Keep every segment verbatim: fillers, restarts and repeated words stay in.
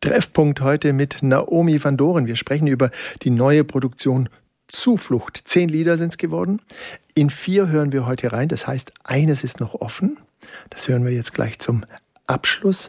Treffpunkt heute mit Naomi van Doren. Wir sprechen über die neue Produktion Zuflucht. Zehn Lieder sind es geworden. In vier hören wir heute rein. Das heißt, eines ist noch offen. Das hören wir jetzt gleich zum Abschluss.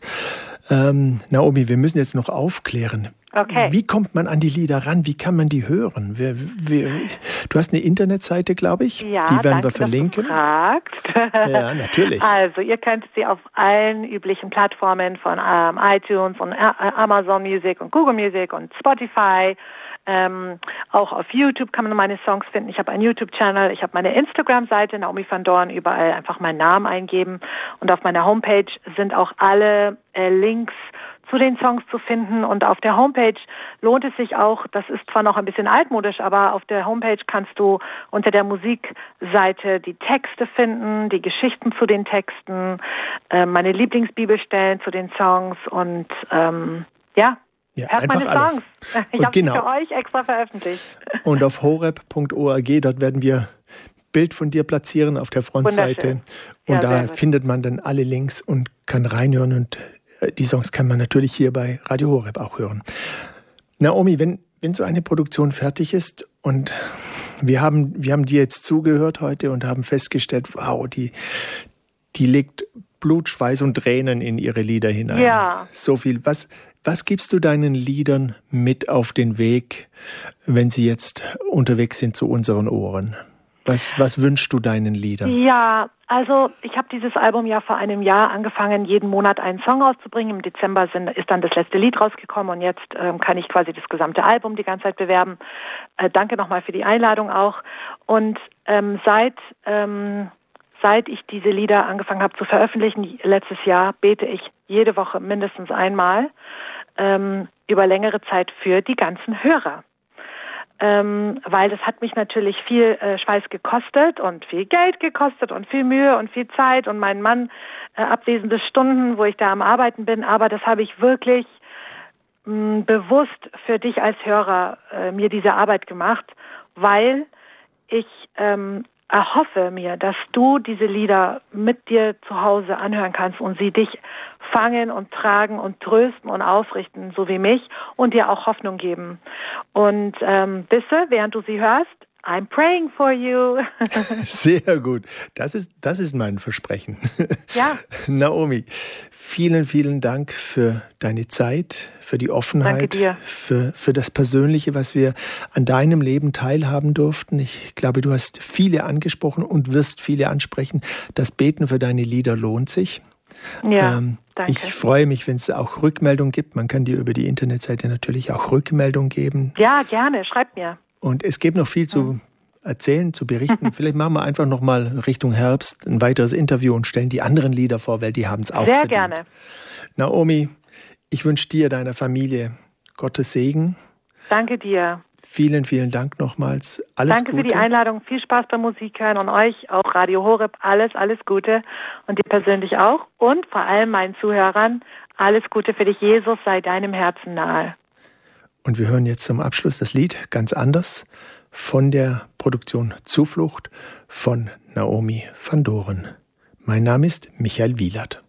Ähm, Naomi, wir müssen jetzt noch aufklären. Okay. Wie kommt man an die Lieder ran? Wie kann man die hören? Wir, wir, du hast eine Internetseite, glaube ich. Ja, die werden danke, wir verlinken. Dass du fragst. Ja, natürlich. Also, ihr könnt sie auf allen üblichen Plattformen von ähm, iTunes und äh, Amazon Music und Google Music und Spotify. Ähm, auch auf YouTube kann man meine Songs finden. Ich habe einen YouTube-Channel, ich habe meine Instagram-Seite, Naomi van Doren, überall einfach meinen Namen eingeben. Und auf meiner Homepage sind auch alle äh, Links zu den Songs zu finden. Und auf der Homepage lohnt es sich auch, das ist zwar noch ein bisschen altmodisch, aber auf der Homepage kannst du unter der Musikseite die Texte finden, die Geschichten zu den Texten, äh, meine Lieblingsbibelstellen zu den Songs und ähm, ja, Ja, hört einfach meine alles. Songs. Ich Und habe genau. sie für euch extra veröffentlicht. Und auf horeb punkt org, dort werden wir Bild von dir platzieren auf der Frontseite. Ja, und da gut. findet man dann alle Links und kann reinhören. Und die Songs kann man natürlich hier bei Radio Horeb auch hören. Naomi, wenn, wenn so eine Produktion fertig ist und wir haben, wir haben dir jetzt zugehört heute und haben festgestellt, wow, die, die legt Blut, Schweiß und Tränen in ihre Lieder hinein. Ja. So viel. Was, was gibst du deinen Liedern mit auf den Weg, wenn sie jetzt unterwegs sind zu unseren Ohren? Was, was wünschst du deinen Liedern? Ja, also ich habe dieses Album ja vor einem Jahr angefangen, jeden Monat einen Song rauszubringen. Im Dezember sind, ist dann das letzte Lied rausgekommen und jetzt ähm, kann ich quasi das gesamte Album die ganze Zeit bewerben. Äh, danke nochmal für die Einladung auch. Und ähm, seit ähm, seit ich diese Lieder angefangen habe zu veröffentlichen, letztes Jahr, bete ich jede Woche mindestens einmal ähm, über längere Zeit für die ganzen Hörer. Ähm, weil das hat mich natürlich viel äh, Schweiß gekostet und viel Geld gekostet und viel Mühe und viel Zeit und mein Mann äh, abwesende Stunden, wo ich da am Arbeiten bin. Aber das habe ich wirklich mh, bewusst für dich als Hörer äh, mir diese Arbeit gemacht, weil ich ähm, erhoffe mir, dass du diese Lieder mit dir zu Hause anhören kannst und sie dich fangen und tragen und trösten und aufrichten, so wie mich, und dir auch Hoffnung geben. Und ähm, wisse, während du sie hörst, I'm praying for you. Sehr gut. Das ist, das ist mein Versprechen. Ja. Naomi, vielen, vielen Dank für deine Zeit, für die Offenheit, Danke dir. Für, für das Persönliche, was wir an deinem Leben teilhaben durften. Ich glaube, du hast viele angesprochen und wirst viele ansprechen. Das Beten für deine Lieder lohnt sich. Ja, ähm, danke. Ich freue mich, wenn es auch Rückmeldung gibt. Man kann dir über die Internetseite natürlich auch Rückmeldung geben. Ja, gerne. Schreib mir. Und es gibt noch viel zu erzählen, zu berichten. Vielleicht machen wir einfach noch mal Richtung Herbst ein weiteres Interview und stellen die anderen Lieder vor, weil die haben es auch Sehr verdient. gerne. Naomi, ich wünsche dir, deiner Familie Gottes Segen. Danke dir. Vielen, vielen Dank nochmals. Alles Danke Gute. für die Einladung. Viel Spaß beim Musik hören und euch, auch Radio Horeb, alles, alles Gute. Und dir persönlich auch. Und vor allem meinen Zuhörern, alles Gute für dich. Jesus sei deinem Herzen nahe. Und wir hören jetzt zum Abschluss das Lied ganz anders von der Produktion Zuflucht von Naomi van Doren. Mein Name ist Michael Wielert.